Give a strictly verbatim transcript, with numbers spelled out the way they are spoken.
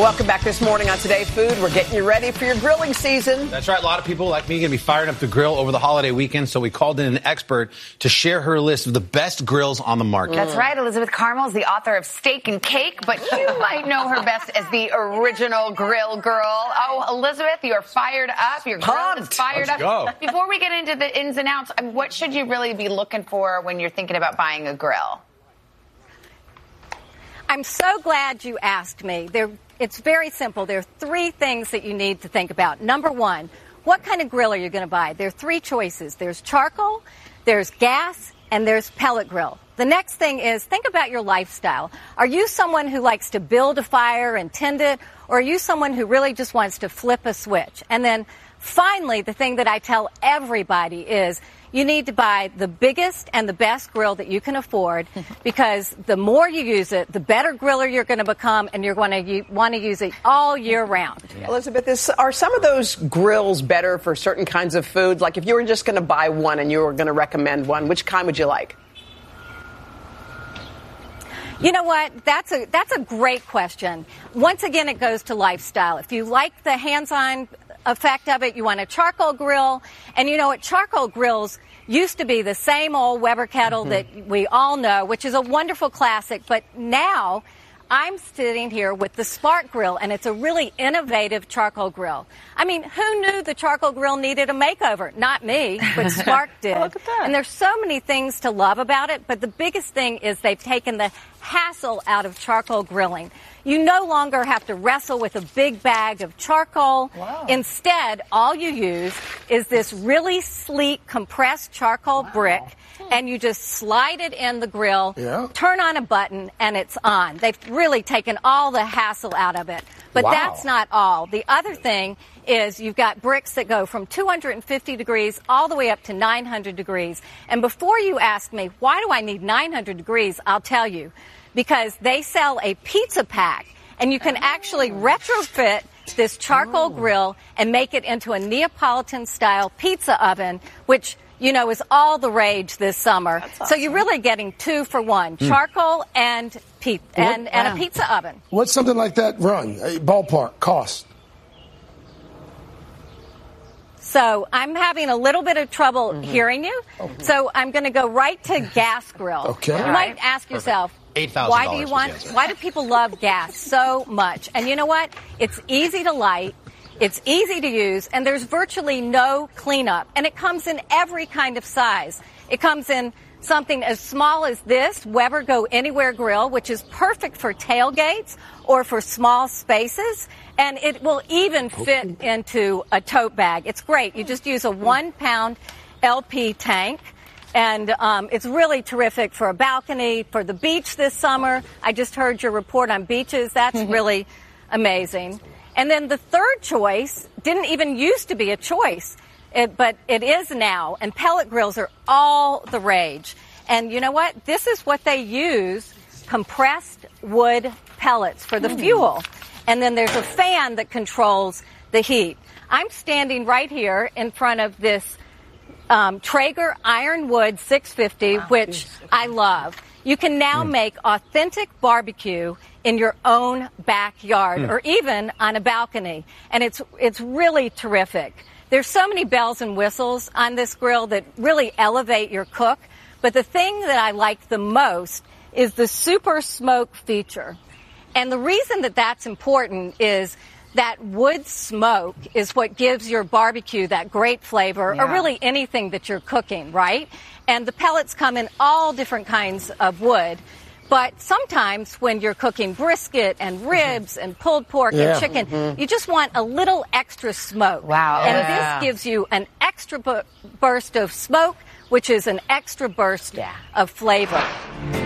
welcome back this morning on Today Food. We're getting you ready for your grilling season. That's right. A lot of people like me are going to be firing up the grill over the holiday weekend, so we called in an expert to share her list of the best grills on the market. That's right. Elizabeth Carmel is the author of Steak and Cake, but you might know her best as the original grill girl. Oh, Elizabeth, you're fired up. Your grill is fired Let's up. go. Before we get into the ins and outs, what should you really be looking for when you're thinking about buying a grill? I'm so glad you asked me. There, it's very simple. There are three things that you need to think about. Number one, what kind of grill are you going to buy? There are three choices. There's charcoal, there's gas, and there's pellet grill. The next thing is think about your lifestyle. Are you someone who likes to build a fire and tend it, or are you someone who really just wants to flip a switch? And then finally, the thing that I tell everybody is you need to buy the biggest and the best grill that you can afford, because the more you use it, the better griller you're going to become, and you're going to want to use it all year round. Elizabeth, is, are some of those grills better for certain kinds of food? Like if you were just going to buy one and you were going to recommend one, which kind would you like? You know what? That's a that's a great question. Once again, it goes to lifestyle. If you like the hands-on effect of it, you want a charcoal grill. And you know what? Charcoal grills used to be the same old Weber kettle mm-hmm. that we all know, which is a wonderful classic. But now I'm sitting here with the Spark grill, and it's a really innovative charcoal grill. I mean, who knew the charcoal grill needed a makeover? Not me, but Spark did. Look at that. And there's so many things to love about it, but the biggest thing is they've taken the hassle out of charcoal grilling. You no longer have to wrestle with a big bag of charcoal. Wow. Instead, all you use is this really sleek compressed charcoal wow. brick, and you just slide it in the grill, yeah. turn on a button, and it's on. They've really taken all the hassle out of it. But wow. that's not all. The other thing is you've got bricks that go from two hundred fifty degrees all the way up to nine hundred degrees. And before you ask me, why do I need nine hundred degrees, I'll tell you. Because they sell a pizza pack, and you can actually retrofit this charcoal grill and make it into a Neapolitan-style pizza oven, which, you know, is all the rage this summer. Awesome. So you're really getting two for one, mm. charcoal and, pe- and, and wow. a pizza oven. What's something like that run? A ballpark cost? So I'm having a little bit of trouble mm-hmm. hearing you. Okay. So I'm going to go right to gas grill. Okay. You might ask yourself, eight thousand why do you want, why do people love gas so much? And you know what? It's easy to light. It's easy to use, and there's virtually no cleanup. And it comes in every kind of size. It comes in something as small as this, Weber Go Anywhere grill, which is perfect for tailgates or for small spaces. And it will even fit into a tote bag. It's great. You just use a one-pound L P tank. And um, it's really terrific for a balcony, for the beach this summer. I just heard your report on beaches. That's really amazing. And then the third choice didn't even used to be a choice, it, but it is now. And pellet grills are all the rage. And you know what? This is what they use, compressed wood pellets for the mm. fuel. And then there's a fan that controls the heat. I'm standing right here in front of this um, Traeger Ironwood six fifty, wow, which I love. You can now mm. make authentic barbecue in your own backyard mm. or even on a balcony. And it's it's really terrific. There's so many bells and whistles on this grill that really elevate your cook. But the thing that I like the most is the super smoke feature. And the reason that that's important is that wood smoke is what gives your barbecue that great flavor, yeah. or really anything that you're cooking, right? And the pellets come in all different kinds of wood. But sometimes when you're cooking brisket and ribs and pulled pork yeah. and chicken, mm-hmm. you just want a little extra smoke. Wow. And yeah. this gives you an extra bu- burst of smoke, which is an extra burst yeah. of flavor.